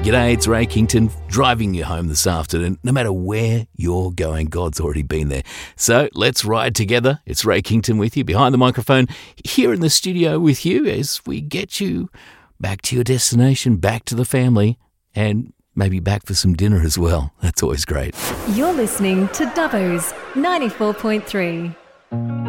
G'day, it's Ray Kington, driving you home this afternoon. No matter where you're going, God's already been there. So let's ride together. It's Ray Kington with you, behind the microphone, here in the studio with you as we get you back to your destination, back to the family, and maybe back for some dinner as well. That's always great. You're listening to Dubbo's 94.3.